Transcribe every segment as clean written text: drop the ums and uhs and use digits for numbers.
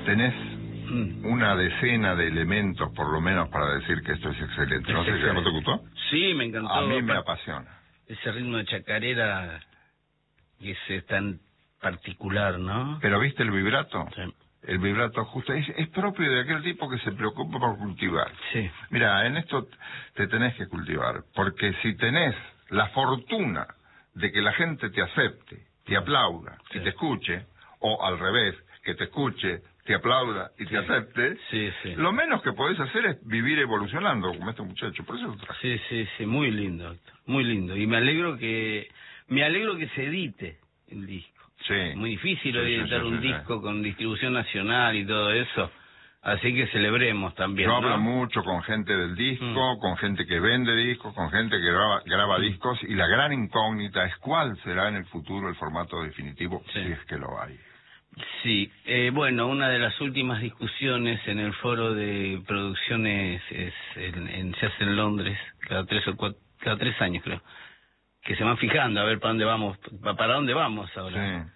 tenés una decena de elementos, por lo menos, para decir que esto es excelente. ¿No sé si no te gustó? Sí, me encantó. A mí me apasiona. Ese ritmo de chacarera que es tan particular, ¿no? ¿Pero viste el vibrato? Sí. El vibrato justo es propio de aquel tipo que se preocupa por cultivar. Sí. Mira, en esto te tenés que cultivar, porque si tenés la fortuna de que la gente te acepte, te aplauda y te escuche, o al revés, que te escuche, te aplauda y te acepte, lo menos que podés hacer es vivir evolucionando como este muchacho. Por eso lo traje. Sí, muy lindo, Héctor, muy lindo. Y me alegro que se edite el disco. Sí. Muy difícil editar un disco con distribución nacional y todo eso. Así que celebremos también. Yo hablo mucho con gente del disco, con gente que vende discos, con gente que graba discos, y la gran incógnita es cuál será en el futuro el formato definitivo, si es que lo hay. Sí, bueno, una de las últimas discusiones en el foro de producciones se hace en Londres, cada 3 años creo, que se van fijando a ver para dónde vamos ahora.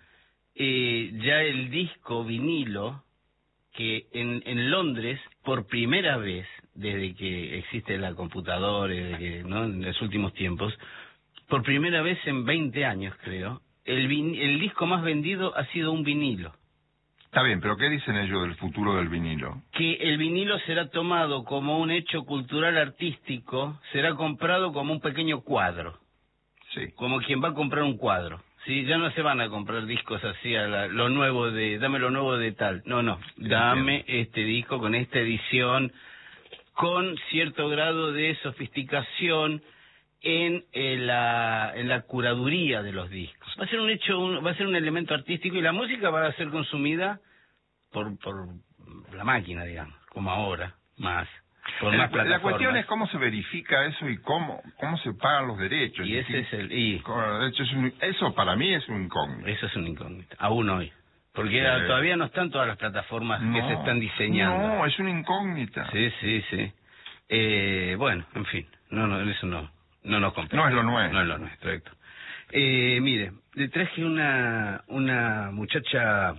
Ya el disco vinilo, que en Londres, por primera vez, desde que existe la computadora, ¿no? En los últimos tiempos, por primera vez en 20 años creo, el disco más vendido ha sido un vinilo. Está bien, pero ¿qué dicen ellos del futuro del vinilo? Que el vinilo será tomado como un hecho cultural artístico, será comprado como un pequeño cuadro. Sí. Como quien va a comprar un cuadro. Sí, ya no se van a comprar discos así lo nuevo dame lo nuevo de tal. No, dame este disco con esta edición, con cierto grado de sofisticación en la curaduría de los discos. Va a ser un elemento artístico, y la música va a ser consumida por la máquina, digamos, como ahora, más. Por más plataformas. La cuestión es cómo se verifica eso y cómo se pagan los derechos. Y ese es eso para mí es un incógnito. Eso es un incógnito, aún hoy. Porque todavía no están todas las plataformas que se están diseñando. No, es una incógnita. Sí. Bueno, en fin, eso no nos compete. No es lo nuestro. No es lo nuestro, Héctor. Mire, le traje una muchacha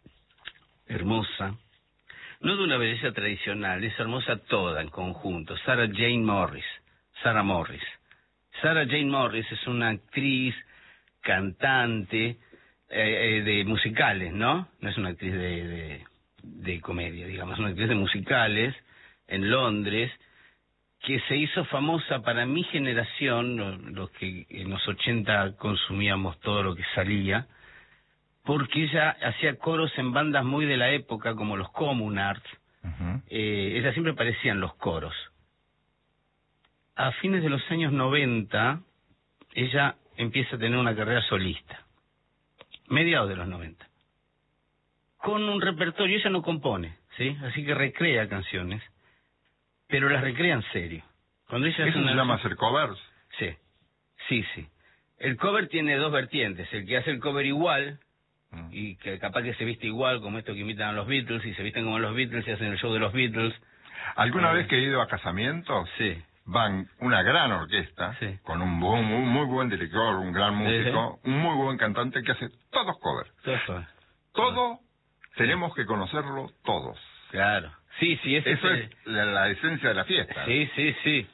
hermosa, no de una belleza tradicional, es hermosa toda en conjunto, Sarah Jane Morris. Sarah Jane Morris es una actriz, cantante de musicales, ¿no? No es una actriz de comedia, digamos, es una actriz de musicales en Londres, que se hizo famosa para mi generación, los que en los 80 consumíamos todo lo que salía, porque ella hacía coros en bandas muy de la época, como los Communards. Ella siempre aparecía en los coros. A fines de los años 90, ella empieza a tener una carrera solista. Mediados de los 90. Con un repertorio, ella no compone, ¿sí? Así que recrea canciones, pero las recrea en serio. Cuando ella ¿Eso se llama hacer covers? Sí. El cover tiene dos vertientes. El que hace el cover igual, y que capaz que se viste igual, como esto que imitan a los Beatles, y se visten como los Beatles y hacen el show de los Beatles. ¿Alguna vez que he ido a casamientos? Sí. Van una gran orquesta, con un muy buen director, un gran músico, un muy buen cantante que hace todos covers. Todo tenemos que conocerlo todos. Claro. Sí, eso es la esencia de la fiesta. Sí.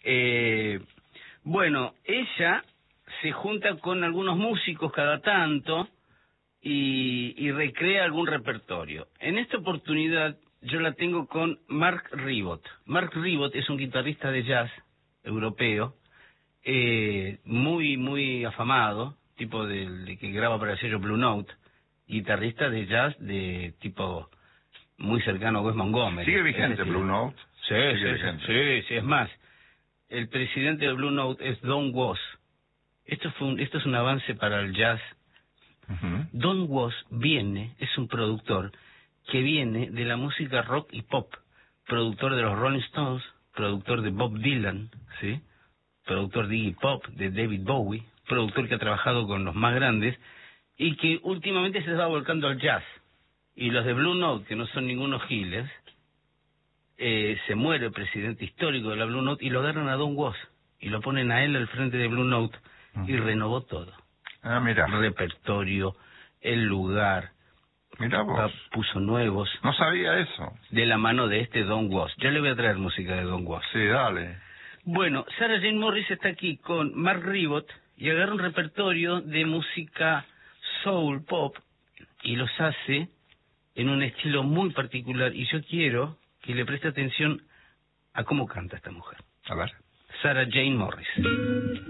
Bueno, ella se junta con algunos músicos cada tanto y recrea algún repertorio. En esta oportunidad yo la tengo con Mark Ribot. Mark Ribot es un guitarrista de jazz europeo, muy afamado, tipo de que graba para el sello Blue Note, guitarrista de jazz de tipo muy cercano a Wes Montgomery. ¿Sigue vigente Blue Note? Sí, es más, el presidente de Blue Note es Don Was. Esto es un avance para el jazz. Don Was es un productor que viene de la música rock y pop, productor de los Rolling Stones, productor de Bob Dylan, ¿sí? Productor de Iggy Pop, de David Bowie, productor que ha trabajado con los más grandes y que últimamente se está volcando al jazz. Y los de Blue Note, que no son ningunos giles, se muere el presidente histórico de la Blue Note y lo agarran a Don Was y lo ponen a él al frente de Blue Note y renovó todo. Mira. El repertorio, el lugar, Mirá vos. Puso nuevos. No sabía eso. De la mano de Don Was. Ya le voy a traer música de Don Was. Sí, dale. Bueno, Sarah Jane Morris está aquí con Mark Ribot y agarra un repertorio de música soul pop y los hace en un estilo muy particular, y yo quiero que le preste atención a cómo canta esta mujer. A ver. Sarah Jane Morris.